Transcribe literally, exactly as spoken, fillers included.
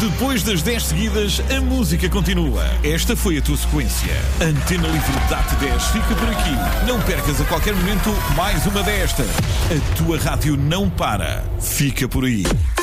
Depois das dez seguidas, a música continua. Esta foi a tua sequência. Antena Livre dá-te dez, fica por aqui. Não percas a qualquer momento mais uma destas. A tua rádio não para. Fica por aí.